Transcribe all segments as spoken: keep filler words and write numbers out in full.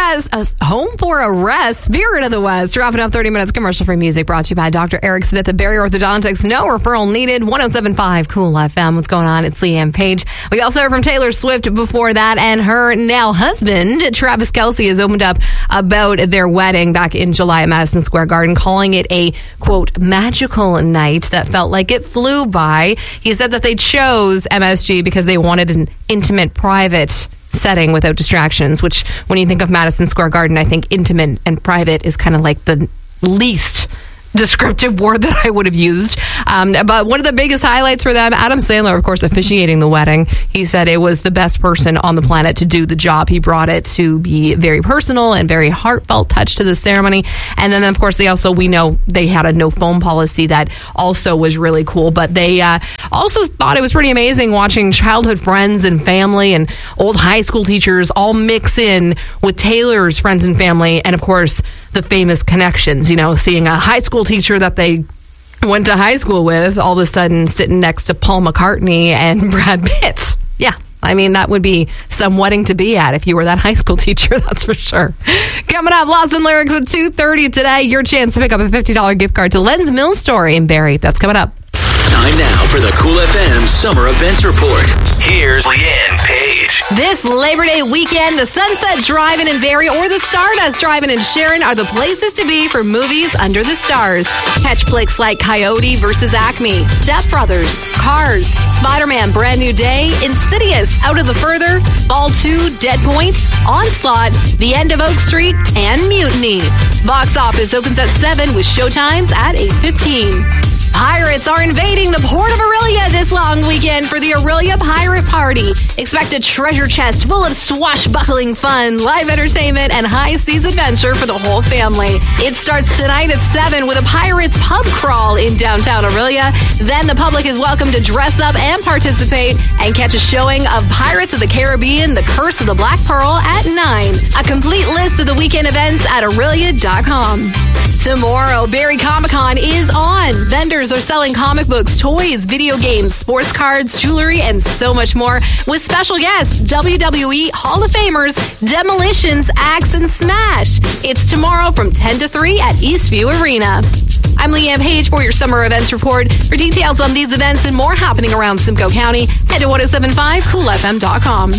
West, uh, home for a rest, Spirit of the West. Wrapping up thirty minutes commercial-free music brought to you by Doctor Eric Smith at Barry Orthodontics. No referral needed. one oh seven point five Cool F M. What's going on? It's Leanne Page. We also heard from Taylor Swift before that, and her now husband, Travis Kelce, has opened up about their wedding back in July at Madison Square Garden, calling it a, quote, magical night that felt like it flew by. He said that they chose M S G because they wanted an intimate, private setting without distractions, which when you think of Madison Square Garden, I think intimate and private is kind of like the least descriptive word that I would have used. Um, but one of the biggest highlights for them, Adam Sandler, of course, officiating the wedding. He said it was the best person on the planet to do the job. He brought it to be very personal and very heartfelt touch to the ceremony. And then, of course, they also, we know they had a no phone policy that also was really cool. But they uh, also thought it was pretty amazing watching childhood friends and family and old high school teachers all mix in with Taylor's friends and family. And, of course, the famous connections, you know, seeing a high school teacher that they went to high school with all of a sudden sitting next to Paul McCartney and Brad Pitt. Yeah, I mean, that would be some wedding to be at if you were that high school teacher, that's for sure. Coming up, Lost in Lyrics at two thirty today. Your chance to pick up a fifty dollars gift card to Len's Mill Story in Barrie. That's coming up. Time now for the Cool F M Summer Events Report. Here's Leanne Page. This Labor Day weekend, the Sunset Drive-In in Barrie or the Stardust Drive-In in Sharon are the places to be for movies under the stars. Catch flicks like Coyote versus Acme, Step Brothers, Cars, Spider-Man Brand New Day, Insidious, Out of the Further, Ball two, Dead Point, Onslaught, The End of Oak Street, and Mutiny. Box office opens at seven with showtimes at eight fifteen. Pirates are invading the Port of Orillia this long weekend for the Orillia Pirate Party. Expect a treasure chest full of swashbuckling fun, live entertainment, and high seas adventure for the whole family. It starts tonight at seven with a Pirates pub crawl in downtown Orillia. Then the public is welcome to dress up and participate and catch a showing of Pirates of the Caribbean, The Curse of the Black Pearl at nine. A complete list of the weekend events at Orillia dot com. Tomorrow, Barrie Comic-Con is on. Vendors are selling comic books, toys, video games, sports cards, jewelry, and so much more with special guests, W W E Hall of Famers, Demolitions, Axe, and Smash. It's tomorrow from ten to three at Eastview Arena. I'm Leanne Page for your Summer Events Report. For details on these events and more happening around Simcoe County, head to one oh seven point five cool f m dot com.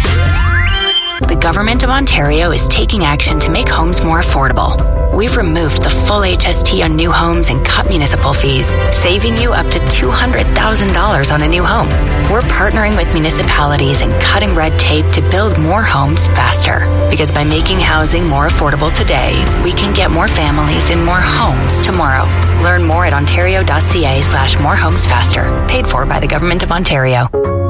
The Government of Ontario is taking action to make homes more affordable. We've removed the full H S T on new homes and cut municipal fees, saving you up to two hundred thousand dollars on a new home. We're partnering with municipalities and cutting red tape to build more homes faster. Because by making housing more affordable today, we can get more families in more homes tomorrow. Learn more at ontario.ca slash more homes faster. Paid for by the Government of Ontario.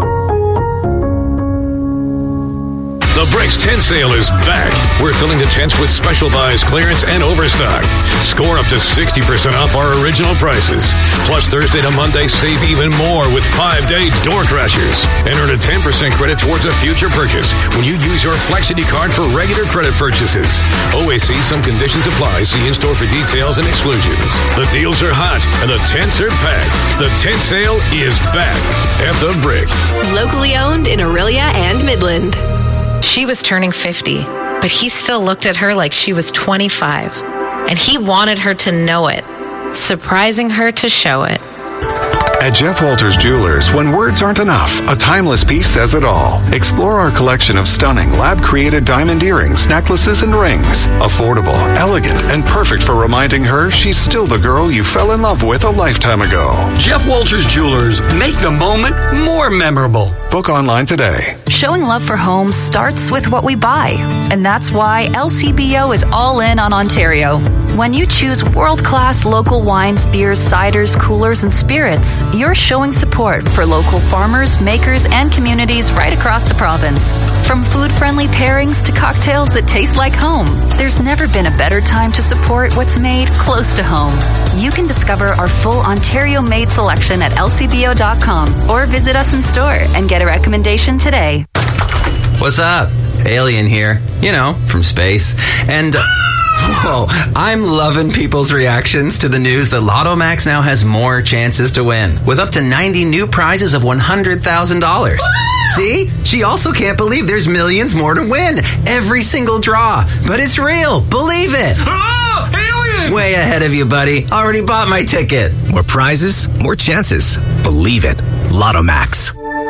The Bricks Tent Sale is back. We're filling the tents with special buys, clearance, and overstock. Score up to sixty percent off our original prices. Plus, Thursday to Monday, save even more with five-day door crashers. And earn a ten percent credit towards a future purchase when you use your Flexity card for regular credit purchases. Always see some conditions apply. See in-store for details and exclusions. The deals are hot, and the tents are packed. The tent sale is back at the Brick. Locally owned in Orillia and Midland. She was turning fifty, but he still looked at her like she was twenty-five. And he wanted her to know it, surprising her to show it. At Jeff Walters Jewelers, when words aren't enough, a timeless piece says it all. Explore our collection of stunning lab-created diamond earrings, necklaces, and rings. Affordable, elegant, and perfect for reminding her she's still the girl you fell in love with a lifetime ago. Jeff Walters Jewelers, make the moment more memorable. Book online today. Showing love for homes starts with what we buy. And that's why L C B O is all in on Ontario. When you choose world-class local wines, beers, ciders, coolers, and spirits, you're showing support for local farmers, makers, and communities right across the province. From food-friendly pairings to cocktails that taste like home, there's never been a better time to support what's made close to home. You can discover our full Ontario-made selection at L C B O dot com or visit us in store and get a recommendation today. What's up? Alien here. You know, from space. And... Uh, Whoa, I'm loving people's reactions to the news that Lotto Max now has more chances to win, with up to ninety new prizes of one hundred thousand dollars. See? She also can't believe there's millions more to win. Every single draw. But it's real. Believe it. Oh, alien! Way ahead of you, buddy. Already bought my ticket. More prizes, more chances. Believe it. Lotto Max.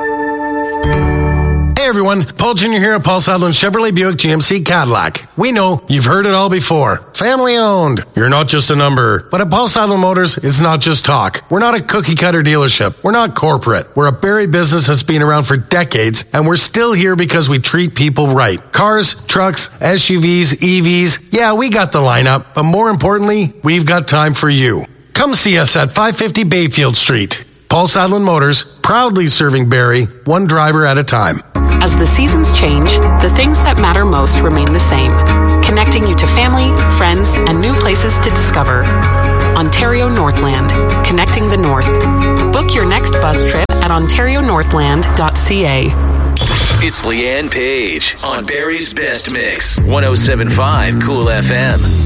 Hey everyone, Paul Junior here at Paul Sadler Chevrolet Buick G M C Cadillac. We know you've heard it all before. Family owned. You're not just a number. But at Paul Sadler Motors, it's not just talk. We're not a cookie cutter dealership. We're not corporate. We're a Barrie business that's been around for decades, and we're still here because we treat people right. Cars, trucks, S U Vs, E Vs. Yeah, we got the lineup, but more importantly, we've got time for you. Come see us at five fifty Bayfield Street. Paul Sadler Motors, proudly serving Barrie, one driver at a time. As the seasons change, the things that matter most remain the same. Connecting you to family, friends, and new places to discover. Ontario Northland, connecting the North. Book your next bus trip at ontario northland dot c a. It's Leanne Page on Barrie's Best Mix, one oh seven point five Cool F M.